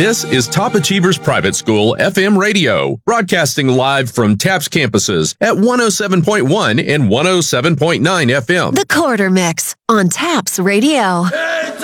This is Top Achievers Private School FM radio, broadcasting live from TAPS campuses at 107.1 and 107.9 FM. The Quarter Mix on TAPS Radio. Hey!